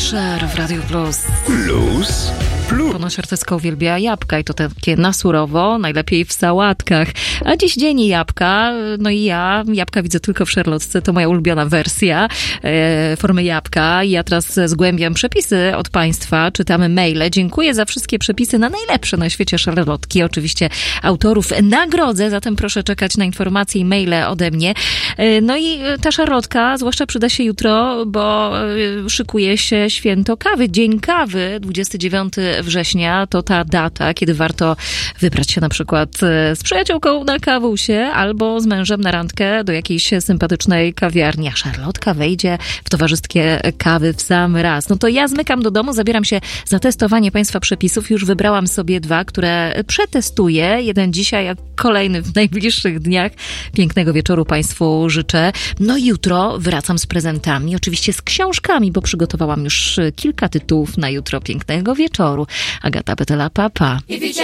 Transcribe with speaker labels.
Speaker 1: Fischer w Radio Plus.
Speaker 2: Plus.
Speaker 1: Ponoć artystka uwielbia jabłka i to takie na surowo, najlepiej w sałatkach. A dziś dzień jabłka, no i ja jabłka widzę tylko w szarlotce, to moja ulubiona wersja formy jabłka. I ja teraz zgłębiam przepisy od Państwa, czytamy maile. Dziękuję za wszystkie przepisy na najlepsze na świecie szarlotki. Oczywiście autorów nagrodzę, zatem proszę czekać na informacje i maile ode mnie. No i ta szarlotka zwłaszcza przyda się jutro, bo szykuje się święto kawy, Dzień Kawy, 29 września, to ta data, kiedy warto wybrać się na przykład z przyjaciółką na kawusie albo z mężem na randkę do jakiejś sympatycznej kawiarni, a szarlotka wejdzie w towarzystwie kawy w sam raz. No to ja zmykam do domu, zabieram się za testowanie Państwa przepisów. Już wybrałam sobie 2, które przetestuję. Jeden dzisiaj, a kolejny w najbliższych dniach. Pięknego wieczoru Państwu życzę. No i jutro wracam z prezentami, oczywiście z książkami, bo przygotowałam już kilka tytułów na jutro. Pięknego wieczoru. Agata Petela, pa.